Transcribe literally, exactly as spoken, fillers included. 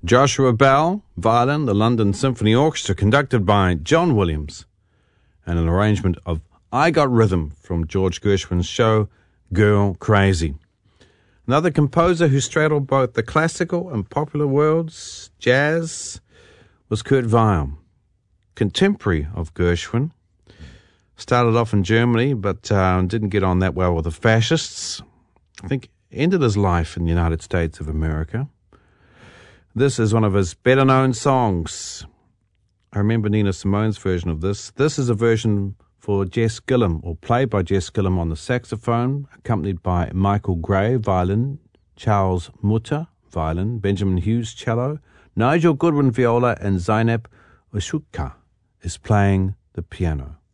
Joshua Bell, violin, the London Symphony Orchestra, conducted by John Williams, and an arrangement of I Got Rhythm from George Gershwin's show Girl Crazy. Another composer who straddled both the classical and popular worlds, jazz, was Kurt Weill, contemporary of Gershwin. Started off in Germany, but uh, didn't get on that well with the fascists. I think ended his life in the United States of America. This is one of his better-known songs. I remember Nina Simone's version of this. This is a version for Jess Gillum, or played by Jess Gillum on the saxophone, accompanied by Michael Gray, violin, Charles Mutter, violin, Benjamin Hughes, cello, Nigel Goodwin, viola, and Zainab Ushukka is playing the piano.